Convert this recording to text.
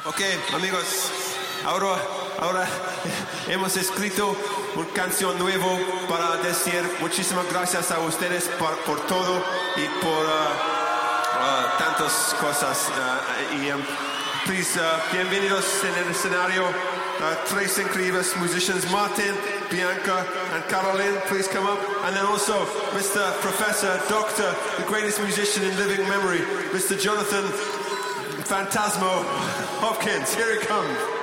Ok, amigos, ahora hemos escrito una canción nueva para decir muchísimas gracias a ustedes por todo y por tantas cosas. Please, bienvenidos en el escenario. Tres incredibles musicians, Martin, Bianca, and Caroline. Please come up. And then also Mr. Professor, Doctor, the greatest musician in living memory, Mr. Jonathan Phantasmo Hopkins. Here he comes.